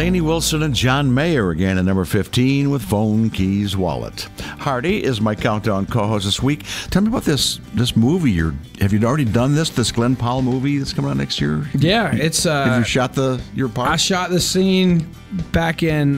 Lainey Wilson and John Mayer again at number 15 with Phone Keys Wallet. Hardy is my countdown co-host this week. Tell me about this movie. Have you already done this Glenn Powell movie that's coming out next year? Yeah, it's. Have you shot your part? I shot the scene back in